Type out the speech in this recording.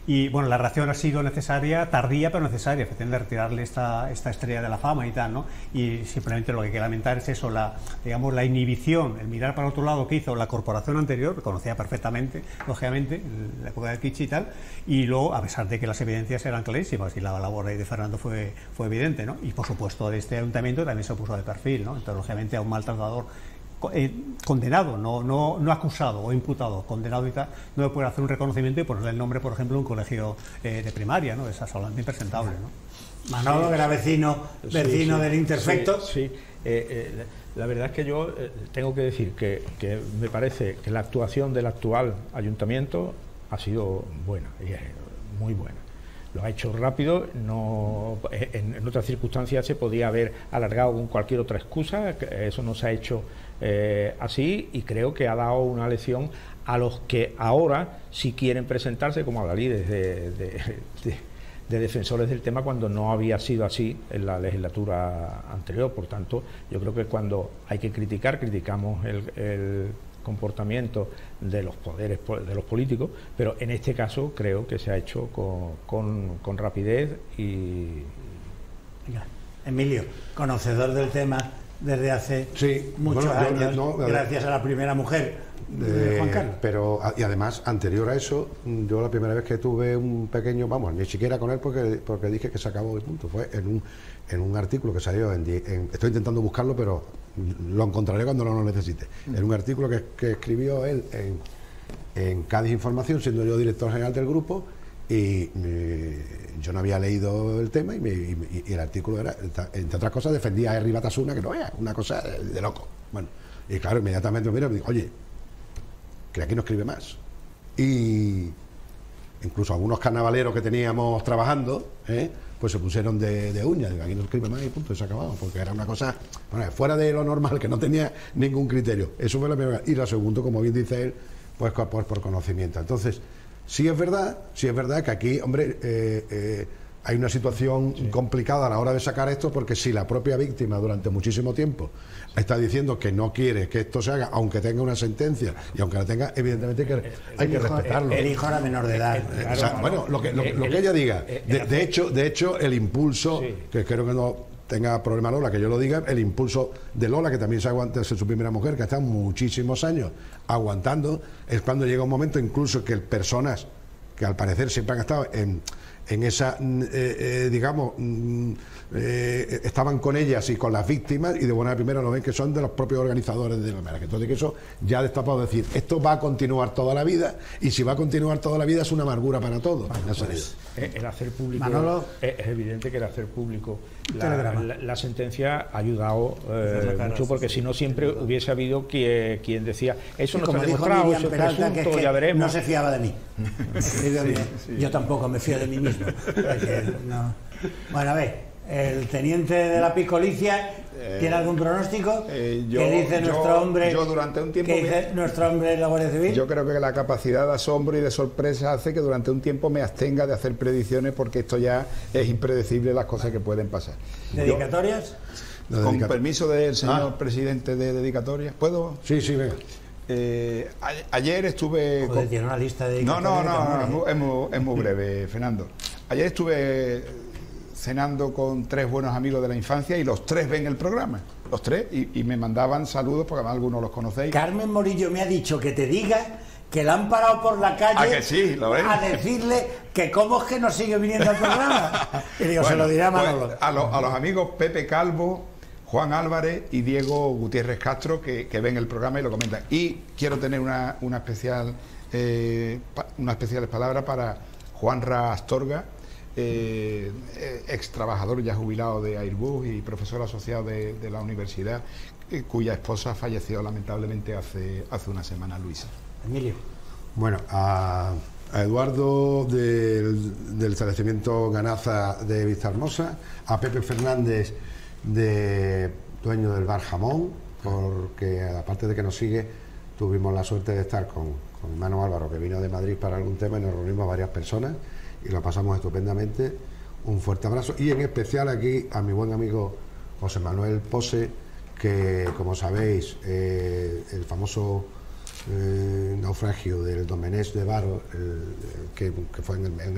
Y bueno, la reacción ha sido necesaria, tardía pero necesaria, efectivamente, de retirarle esta estrella de la fama y tal, ¿no? Y simplemente lo que hay que lamentar es eso, digamos, la inhibición, el mirar para otro lado que hizo la corporación anterior, que conocía perfectamente, lógicamente, la época del kitsch y tal, y luego, a pesar de que las evidencias eran clarísimas y la labor ahí de Fernando fue evidente, ¿no? Y por supuesto de este ayuntamiento también se puso de perfil, ¿no? Entonces, lógicamente, a un maltratador condenado, no acusado o imputado, condenado y tal, no le puede hacer un reconocimiento y ponerle el nombre, por ejemplo, en un colegio de primaria, ¿no? Es absolutamente impresentable, ¿no? Manolo, que era vecino del Interfecto. Sí. La verdad es que yo tengo que decir que me parece que la actuación del actual ayuntamiento ha sido buena, y es muy buena. Lo ha hecho rápido, en otras circunstancias se podía haber alargado con cualquier otra excusa, eso no se ha hecho así, y creo que ha dado una lección a los que ahora sí quieren presentarse como adalides de defensores del tema, cuando no había sido así en la legislatura anterior. Por tanto, yo creo que cuando hay que criticar, criticamos el comportamiento de los poderes, de los políticos, pero en este caso creo que se ha hecho con rapidez y... Emilio, conocedor del tema desde hace muchos años, gracias a la primera mujer de Juan Carlos. Pero, y además, anterior a eso, yo la primera vez que tuve un pequeño, ni siquiera con él porque dije que se acabó y punto, fue en un artículo que salió estoy intentando buscarlo, pero lo encontraré cuando lo necesite. En un artículo que escribió él en Cádiz Información, siendo yo director general del grupo, y yo no había leído el tema, y el artículo era, entre otras cosas, defendía a Herri Batasuna, que no es una cosa de loco. Bueno, y claro, inmediatamente me dijo, oye, que aquí no escribe más. Y incluso algunos carnavaleros que teníamos trabajando, pues se pusieron de uñas, digo, aquí no escribe más y punto, y se ha acabado, porque era una cosa fuera de lo normal, que no tenía ningún criterio. Eso fue la primera. Y la segunda, como bien dice él, pues por conocimiento. Entonces, sí es verdad que aquí, hombre, hay una situación complicada a la hora de sacar esto, porque si la propia víctima durante muchísimo tiempo está diciendo que no quiere que esto se haga, aunque tenga una sentencia, y aunque la tenga, evidentemente hay que respetarlo. El hijo era menor de edad. O sea, bueno, lo que ella diga. De hecho, el impulso, que creo que no tenga problema Lola, que yo lo diga, el impulso de Lola, que también se aguanta, es su primera mujer, que ha estado muchísimos años aguantando, es cuando llega un momento incluso que personas que al parecer siempre han estado en esa, digamos, estaban con ellas y con las víctimas, y de buena primera lo ven que son de los propios organizadores de la homenaje. Entonces, que eso ya ha destapado decir, esto va a continuar toda la vida, y si va a continuar toda la vida es una amargura para todos. El hacer público, Manolo, es evidente que el hacer público la sentencia ha ayudado mucho, porque si no siempre hubiese habido quien decía, eso no está demostrado, eso es presunto, ya veremos. No se fiaba de mí. Yo tampoco me fío de mí mismo. Bueno, a ver, el teniente de la Piscolicia, ¿tiene algún pronóstico? ¿Qué dice nuestro hombre? Yo durante un tiempo... ¿Qué dice nuestro hombre de la Guardia Civil? Yo creo que la capacidad de asombro y de sorpresa hace que durante un tiempo me abstenga de hacer predicciones, porque esto ya es impredecible, las cosas que pueden pasar. ¿Dedicatorias? Con permiso del señor presidente de dedicatorias, ¿puedo? Sí, venga. Ayer estuve... Joder, tiene una lista de dedicatorias. No, es muy breve, Fernando. Ayer estuve cenando con 3 buenos amigos de la infancia, y los 3 ven el programa, los 3, y me mandaban saludos, porque además algunos los conocéis. Carmen Morillo me ha dicho que te diga que la han parado por la calle a decirle que cómo es que no sigue viniendo al programa. Y digo, se lo dirá a Manolo. Pues, a los amigos Pepe Calvo, Juan Álvarez y Diego Gutiérrez Castro, que ven el programa y lo comentan. Y quiero tener unas especiales palabras para Juanra Astorga, ex trabajador ya jubilado de Airbus y profesor asociado de la universidad, cuya esposa falleció lamentablemente hace una semana, Luisa. Emilio. Bueno, a Eduardo del establecimiento Ganaza de Vistahermosa, a Pepe Fernández, dueño del bar Jamón, porque aparte de que nos sigue, tuvimos la suerte de estar con mi hermano Álvaro, que vino de Madrid para algún tema, y nos reunimos varias personas y lo pasamos estupendamente. Un fuerte abrazo, y en especial aquí a mi buen amigo José Manuel Pose, que, como sabéis, el famoso naufragio del Domenech de Varo, que fue en